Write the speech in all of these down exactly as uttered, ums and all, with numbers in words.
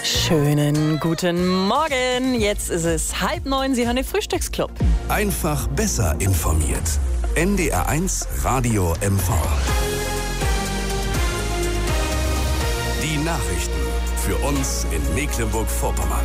Schönen guten Morgen. Jetzt ist es halb neun. Sie hören den Frühstücksclub. Einfach besser informiert. N D R eins Radio M V. Die Nachrichten für uns in Mecklenburg-Vorpommern.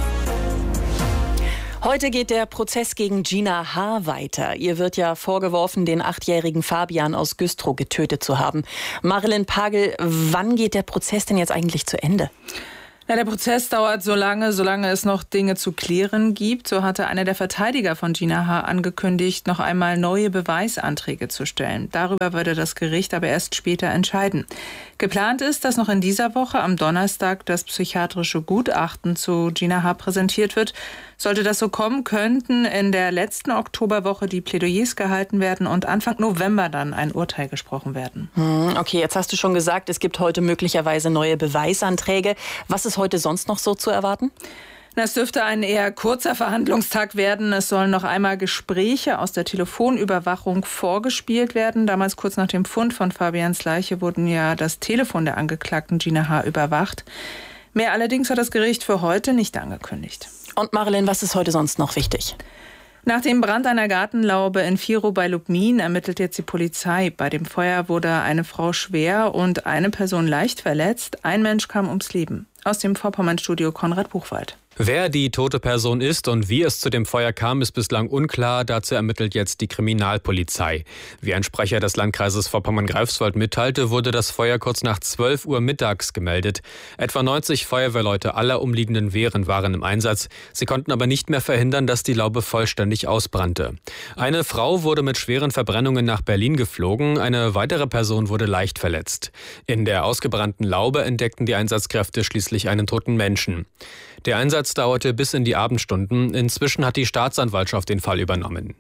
Heute geht der Prozess gegen Gina H. weiter. Ihr wird ja vorgeworfen, den achtjährigen Fabian aus Güstrow getötet zu haben. Marilyn Pagel, wann geht der Prozess denn jetzt eigentlich zu Ende? Ja, der Prozess dauert so lange, solange es noch Dinge zu klären gibt. So hatte einer der Verteidiger von Gina H. angekündigt, noch einmal neue Beweisanträge zu stellen. Darüber würde das Gericht aber erst später entscheiden. Geplant ist, dass noch in dieser Woche am Donnerstag das psychiatrische Gutachten zu Gina H. präsentiert wird. Sollte das so kommen, könnten in der letzten Oktoberwoche die Plädoyers gehalten werden und Anfang November dann ein Urteil gesprochen werden. Hm, okay, jetzt hast du schon gesagt, es gibt heute möglicherweise neue Beweisanträge. Was ist heute sonst noch so zu erwarten? Es dürfte ein eher kurzer Verhandlungstag werden. Es sollen noch einmal Gespräche aus der Telefonüberwachung vorgespielt werden. Damals kurz nach dem Fund von Fabians Leiche wurden ja das Telefon der Angeklagten Gina H. überwacht. Mehr allerdings hat das Gericht für heute nicht angekündigt. Und Marilyn, was ist heute sonst noch wichtig? Nach dem Brand einer Gartenlaube in Virow bei Lubmin ermittelt jetzt die Polizei. Bei dem Feuer wurde eine Frau schwer und eine Person leicht verletzt. Ein Mensch kam ums Leben. Aus dem Vorpommern-Studio Konrad Buchwald. Wer die tote Person ist und wie es zu dem Feuer kam, ist bislang unklar. Dazu ermittelt jetzt die Kriminalpolizei. Wie ein Sprecher des Landkreises Vorpommern-Greifswald mitteilte, wurde das Feuer kurz nach zwölf Uhr mittags gemeldet. Etwa neunzig Feuerwehrleute aller umliegenden Wehren waren im Einsatz. Sie konnten aber nicht mehr verhindern, dass die Laube vollständig ausbrannte. Eine Frau wurde mit schweren Verbrennungen nach Berlin geflogen. Eine weitere Person wurde leicht verletzt. In der ausgebrannten Laube entdeckten die Einsatzkräfte schließlich einen toten Menschen. Der Einsatz dauerte bis in die Abendstunden. Inzwischen hat die Staatsanwaltschaft den Fall übernommen.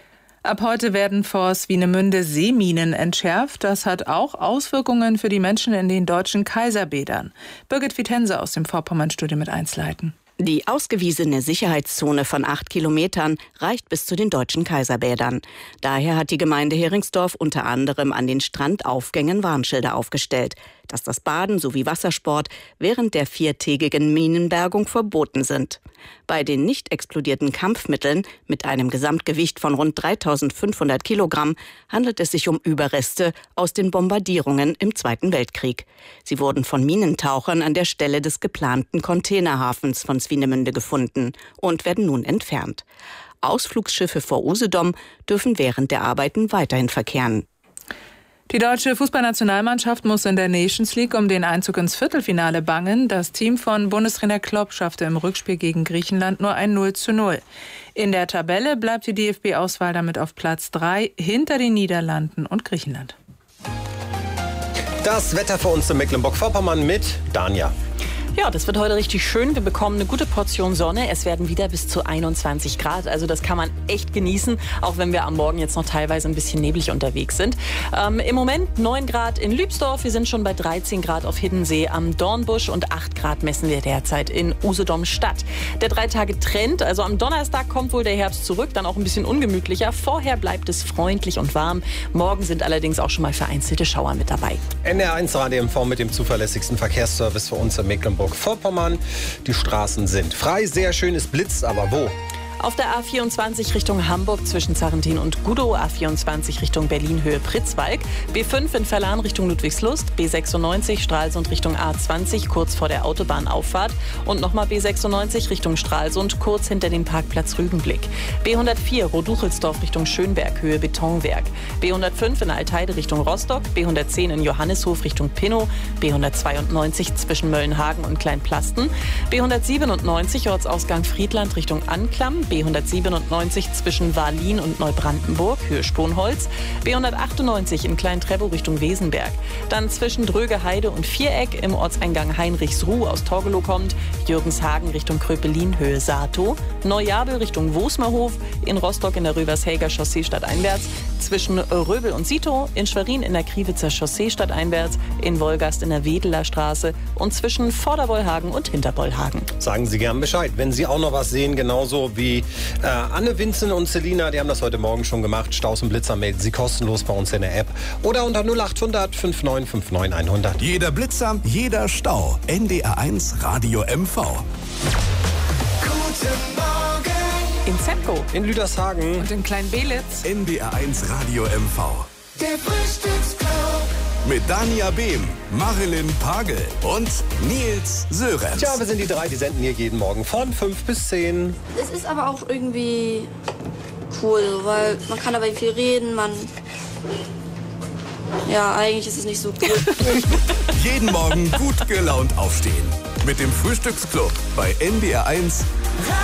Ab heute werden vor Swinemünde Seeminen entschärft. Das hat auch Auswirkungen für die Menschen in den deutschen Kaiserbädern. Birgit Vitense aus dem Vorpommern-Studio mit eins leiten. Die ausgewiesene Sicherheitszone von acht Kilometern reicht bis zu den deutschen Kaiserbädern. Daher hat die Gemeinde Heringsdorf unter anderem an den Strandaufgängen Warnschilder aufgestellt, dass das Baden sowie Wassersport während der viertägigen Minenbergung verboten sind. Bei den nicht explodierten Kampfmitteln mit einem Gesamtgewicht von rund dreitausendfünfhundert Kilogramm handelt es sich um Überreste aus den Bombardierungen im Zweiten Weltkrieg. Sie wurden von Minentauchern an der Stelle des geplanten Containerhafens von Swinemünde gefunden und werden nun entfernt. Ausflugsschiffe vor Usedom dürfen während der Arbeiten weiterhin verkehren. Die deutsche Fußballnationalmannschaft muss in der Nations League um den Einzug ins Viertelfinale bangen. Das Team von Bundestrainer Klopp schaffte im Rückspiel gegen Griechenland nur ein null zu null. In der Tabelle bleibt die D F B-Auswahl damit auf Platz drei hinter den Niederlanden und Griechenland. Das Wetter für uns in Mecklenburg-Vorpommern mit Danja. Ja, das wird heute richtig schön. Wir bekommen eine gute Portion Sonne. Es werden wieder bis zu einundzwanzig Grad. Also das kann man echt genießen, auch wenn wir am Morgen jetzt noch teilweise ein bisschen neblig unterwegs sind. Ähm, Im Moment neun Grad in Lübsdorf. Wir sind schon bei dreizehn Grad auf Hiddensee am Dornbusch und acht Grad messen wir derzeit in Usedom-Stadt. Der Drei-Tage-Trend, also am Donnerstag kommt wohl der Herbst zurück, dann auch ein bisschen ungemütlicher. Vorher bleibt es freundlich und warm. Morgen sind allerdings auch schon mal vereinzelte Schauer mit dabei. N D R eins Radio M V mit dem zuverlässigsten Verkehrsservice für uns in Mecklenburg-Vorpommern. Die Straßen sind frei, sehr schönes Blitz, aber wo? Auf der A vierundzwanzig Richtung Hamburg zwischen Zarrentin und Gudow, A vierundzwanzig Richtung Berlin Höhe Pritzwalk, B fünf in Verlan Richtung Ludwigslust, B sechsundneunzig Stralsund Richtung A zwanzig kurz vor der Autobahnauffahrt und nochmal B sechsundneunzig Richtung Stralsund kurz hinter dem Parkplatz Rügenblick. B hundertvier Roduchelsdorf Richtung Schönberg Höhe Betonwerk, B hundertfünf in Altheide Richtung Rostock, B hundertzehn in Johannishof Richtung Pinnow, B hundertzweiundneunzig zwischen Möllenhagen und Kleinplasten, B hundertsiebenundneunzig Ortsausgang Friedland Richtung Anklam, B hundertsiebenundneunzig zwischen Wahllin und Neubrandenburg, Höhe Sponholz, B hundertachtundneunzig in Klein-Treptow Richtung Wesenberg. Dann zwischen Drögeheide und Viereck im Ortseingang Heinrichsruh aus Torgelow kommt, Jürgenshagen Richtung Kröpelin, Höhe Sato, Neujabel Richtung Wosmerhof, in Rostock in der Rövershelger Chaussee stadteinwärts, zwischen Röbel und Sito, in Schwerin in der Kriwitzer Chaussee stadteinwärts, in Wolgast in der Wedeler Straße und zwischen Vorderbollhagen und Hinterbollhagen. Sagen Sie gern Bescheid, wenn Sie auch noch was sehen, genauso wie äh, Anne, Vincent und Selina, die haben das heute Morgen schon gemacht. Staus und Blitzer melden Sie kostenlos bei uns in der App oder unter null acht hundert fünf neun fünf neun hundert. Jeder Blitzer, jeder Stau. N D R eins Radio M V. Guten Morgen. In Zemko, In Lüdershagen. Und in Klein-Belitz. N D R eins Radio M V. Der Frühstücksclub. Mit Dania Behm, Marilyn Pagel und Nils Sörenz. Tja, wir sind die drei, die senden hier jeden Morgen von fünf bis zehn. Es ist aber auch irgendwie cool, weil man kann dabei viel reden, man... Ja, eigentlich ist es nicht so cool. Jeden Morgen gut gelaunt aufstehen. Mit dem Frühstücksclub bei N D R eins